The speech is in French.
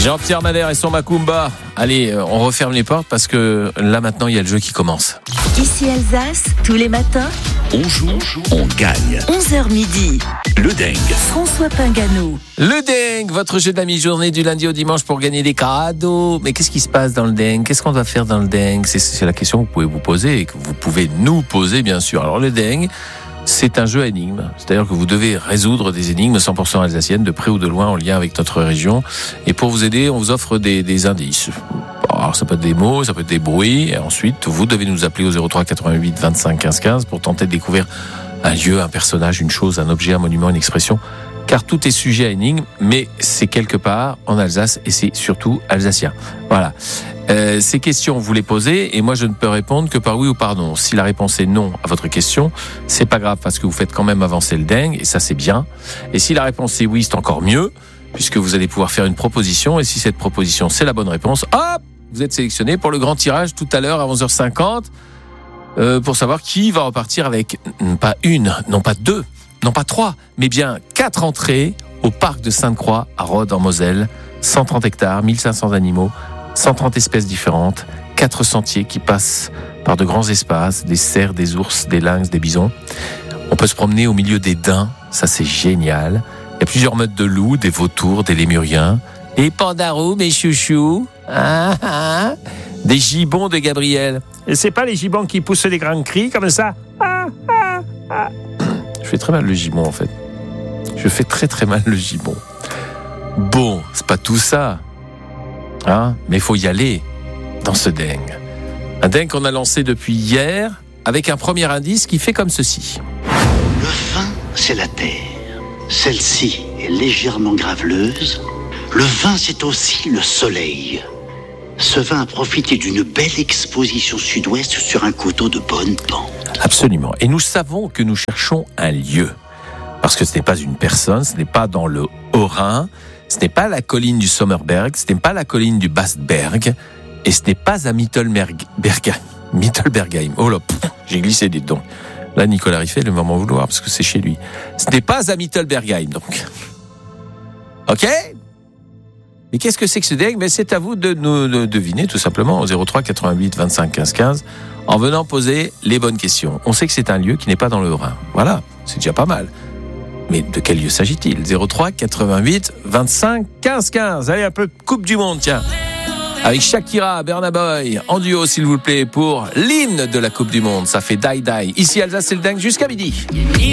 Jean-Pierre Madère et son Macumba. Allez, on referme les portes parce que là maintenant il y a le jeu qui commence. Ici Alsace, tous les matins, On joue, on gagne. 11h midi. Le dingue. François Pingano. Le dingue, votre jeu de la mi-journée du lundi au dimanche pour gagner des cadeaux. Mais qu'est-ce qui se passe dans le dingue? Qu'est-ce qu'on doit faire dans le dingue? C'est la question que vous pouvez vous poser et que vous pouvez nous poser bien sûr. Alors le dingue, c'est un jeu à énigmes. C'est-à-dire que vous devez résoudre des énigmes 100% alsaciennes, de près ou de loin, en lien avec notre région. Et pour vous aider, on vous offre des indices. Alors ça peut être des mots, ça peut être des bruits. Et ensuite, vous devez nous appeler au 03 88 25 15 15 pour tenter de découvrir un lieu, un personnage, une chose, un objet, un monument, une expression. Car tout est sujet à énigme, mais c'est quelque part en Alsace et c'est surtout alsacien. Voilà. Ces questions, vous les posez et moi je ne peux répondre que par oui ou par non. Si la réponse est non à votre question, c'est pas grave parce que vous faites quand même avancer le dingue et ça c'est bien. Et si la réponse est oui, c'est encore mieux puisque vous allez pouvoir faire une proposition et si cette proposition c'est la bonne réponse, hop, vous êtes sélectionné pour le grand tirage tout à l'heure à 11h50 pour savoir qui va repartir avec pas une, non pas deux, non pas trois, mais bien 4 entrées au parc de Sainte-Croix à Rhodes en Moselle, 130 hectares, 1500 animaux, 130 espèces différentes, 4 sentiers qui passent par de grands espaces, des cerfs, des ours, des lynx, des bisons. On peut se promener au milieu des daims, ça c'est génial. Il y a plusieurs meutes de loups, des vautours, des lémuriens, des pandarous, mes chouchous, des gibbons de Gabriel. Et c'est pas les gibbons qui poussent des grands cris comme ça. Je fais très mal le gibbon en fait. Je fais très mal le gibbon. Bon, c'est pas tout ça. Mais il faut y aller dans ce dingue. Un dingue qu'on a lancé depuis hier avec un premier indice qui fait comme ceci. Le vin, c'est la terre. Celle-ci est légèrement graveleuse. Le vin, c'est aussi le soleil. Ce vin a profité d'une belle exposition sud-ouest sur un coteau de bonne pente. Absolument. Et nous savons que nous cherchons un lieu. Parce que ce n'est pas une personne, ce n'est pas dans le Haut-Rhin, ce n'est pas la colline du Sommerberg, ce n'est pas la colline du Bastberg, et ce n'est pas à Mittelbergheim. Oh là, j'ai glissé des dents. Là, Nicolas Riffet, il va m'en vouloir parce que c'est chez lui. Ce n'est pas à Mittelbergheim, donc. Ok ? Mais qu'est-ce que c'est que ce dingue ? Mais c'est à vous de nous deviner, tout simplement, au 03 88 25 15 15, en venant poser les bonnes questions. On sait que c'est un lieu qui n'est pas dans le Haut-Rhin. Voilà, c'est déjà pas mal. Mais de quel lieu s'agit-il ? 03 88 25 15 15. Allez, un peu de Coupe du Monde, tiens. Avec Shakira, Burna Boy, en duo, s'il vous plaît, pour l'hymne de la Coupe du Monde. Ça fait Die Die. Ici, Alsace, c'est le dingue jusqu'à midi.